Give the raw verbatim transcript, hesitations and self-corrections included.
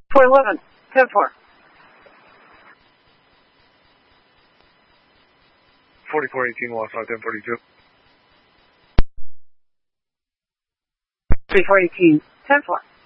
four eleven, ten four. forty-four eighteen, lost on ten forty-two. three four eighteen, ten four.